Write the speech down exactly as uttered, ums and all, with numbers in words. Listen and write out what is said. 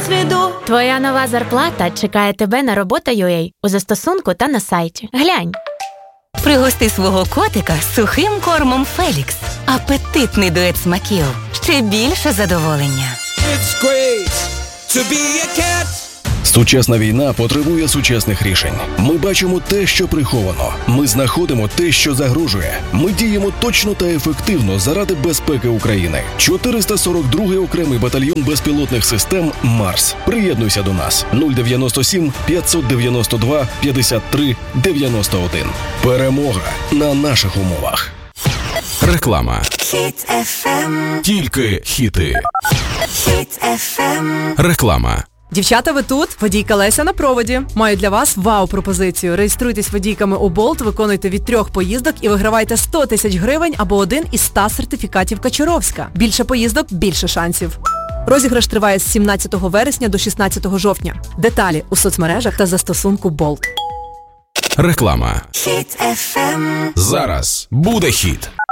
досвіду. Твоя нова зарплата чекає тебе на робота точка ю а у застосунку та на сайті. Глянь. Пригости свого котика сухим кормом Фелікс. Апетитний дует смаків. Ще більше задоволення. It's great to be a cat. Сучасна війна потребує сучасних рішень. Ми бачимо те, що приховано. Ми знаходимо те, що загрожує. Ми діємо точно та ефективно заради безпеки України. чотириста сорок другий окремий батальйон безпілотних систем «Марс». Приєднуйся до нас. нуль дев'яносто сім п'ятсот дев'яносто два п'ятдесят три дев'яносто один. Перемога на наших умовах. Реклама. Хіт еф ем. Тільки хіти. Хіт еф ем. Реклама. Дівчата, ви тут? Водійка Леся на проводі. Маю для вас вау-пропозицію. Реєструйтесь водійками у Болт, виконуйте від трьох поїздок і вигравайте сто тисяч гривень або один із ста сертифікатів Качуровська. Більше поїздок – більше шансів. Розіграш триває з сімнадцятого вересня до шістнадцятого жовтня. Деталі у соцмережах та застосунку Болт. Реклама. Хіт еф ем. Зараз буде хіт.